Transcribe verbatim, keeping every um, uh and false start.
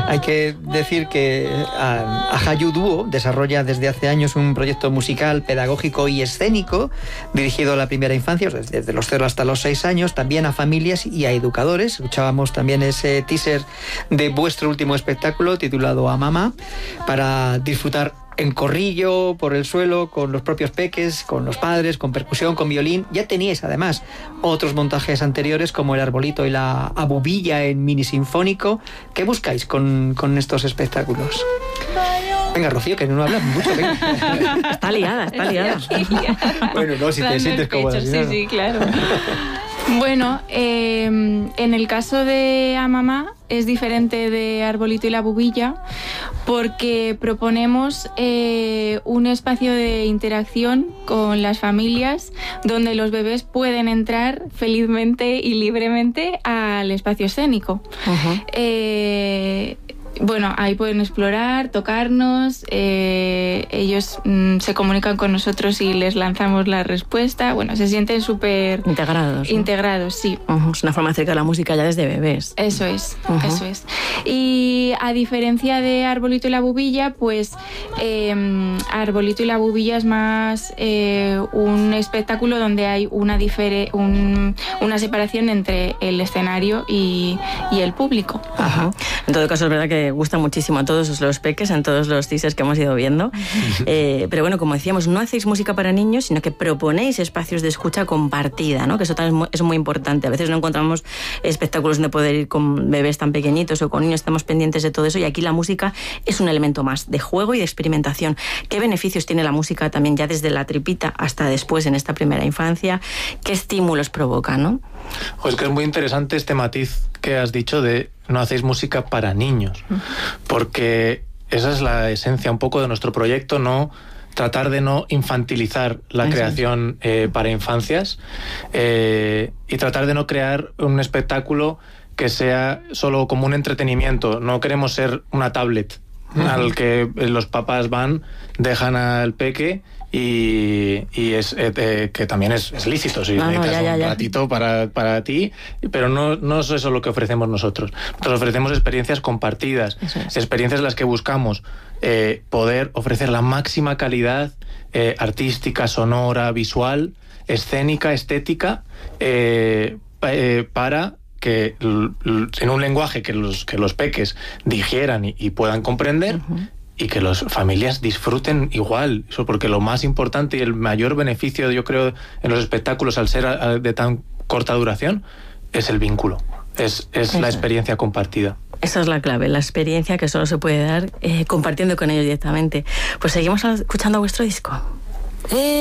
Hay que decir que Ajayu Dúo desarrolla desde hace años un proyecto musical, pedagógico y escénico dirigido a la primera infancia, desde los cero hasta los seis años, también a familias y a educadores. Escuchábamos también ese teaser de vuestro último espectáculo titulado A Mamá, para disfrutar en corrillo, por el suelo, con los propios peques, con los padres, con percusión, con violín. Ya teníais además otros montajes anteriores como El Arbolito y la Abubilla en mini sinfónico. ¿Qué buscáis con, con estos espectáculos? Venga, Rocío, que no hablas mucho. Venga. Está liada, está liada. Bueno, no, si te sientes cómoda. Sí, sí, claro. Bueno, eh, en el caso de A Mamá es diferente de Arbolito y la Bubilla porque proponemos eh, un espacio de interacción con las familias donde los bebés pueden entrar felizmente y libremente al espacio escénico. Uh-huh. Eh, Bueno, ahí pueden explorar, tocarnos, eh, ellos mm, se comunican con nosotros y les lanzamos la respuesta. Bueno, se sienten súper... Integrados. ¿no? Integrados, sí. Uh-huh. Es una forma de acercar la música ya desde bebés. Eso es, uh-huh. eso es. Y a diferencia de Arbolito y la Bubilla, pues eh, Arbolito y la Bubilla es más eh, un espectáculo donde hay una, difere, un, una separación entre el escenario y, y el público. Uh-huh. En todo caso, es verdad que gusta muchísimo a todos los peques, en todos los teasers que hemos ido viendo. Eh, pero bueno, como decíamos, no hacéis música para niños, sino que proponéis espacios de escucha compartida, ¿no? Que eso también es muy, es muy importante. A veces no encontramos espectáculos donde poder ir con bebés tan pequeñitos o con niños, estamos pendientes de todo eso, y aquí la música es un elemento más de juego y de experimentación. ¿Qué beneficios tiene la música también ya desde la tripita hasta después en esta primera infancia? ¿Qué estímulos provoca, no? Pues que es muy interesante este matiz que has dicho de no hacéis música para niños, porque esa es la esencia un poco de nuestro proyecto, no tratar de no infantilizar la Eso creación eh, para infancias eh, y tratar de no crear un espectáculo que sea solo como un entretenimiento. No queremos ser una tablet uh-huh. al que los papás van, dejan al peque y, y es eh, eh, que también es, es lícito si no, necesitas no, ya, ya, un ya. ratito para, para ti, pero no, no es eso lo que ofrecemos nosotros. Nosotros ofrecemos experiencias compartidas, es. experiencias en las que buscamos eh, poder ofrecer la máxima calidad eh, artística, sonora, visual, escénica, estética eh, eh, para que l- l- en un lenguaje que los, que los peques digieran y, y puedan comprender uh-huh. y que las familias disfruten igual. Eso porque lo más importante y el mayor beneficio, yo creo, en los espectáculos al ser a, a, de tan corta duración es el vínculo, es, es la experiencia compartida. Esa es la clave, la experiencia que solo se puede dar eh, compartiendo con ellos directamente. Pues seguimos escuchando vuestro disco. Eh...